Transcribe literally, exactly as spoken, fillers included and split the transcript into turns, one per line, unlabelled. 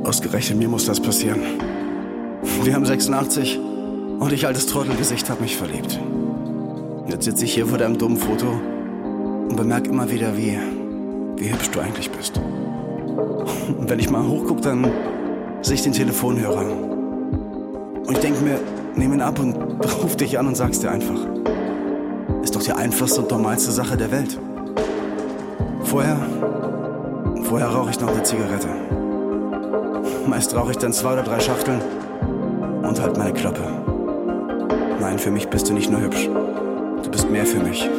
Ausgerechnet mir muss das passieren. Wir haben sechsundachtzig und ich altes Trottelgesicht hab mich verliebt. Jetzt sitze ich hier vor deinem dummen Foto und bemerke immer wieder, wie, wie hübsch du eigentlich bist. Und wenn ich mal hochgucke, dann sehe ich den Telefonhörer. Und ich denke mir, nehm ihn ab und ruf dich an und sag's dir einfach. Ist doch die einfachste und normalste Sache der Welt. Vorher, vorher rauche ich noch eine Zigarette. Meist rauche ich dann zwei oder drei Schachteln und halt meine Klappe. Nein, für mich bist du nicht nur hübsch. Du bist mehr für mich.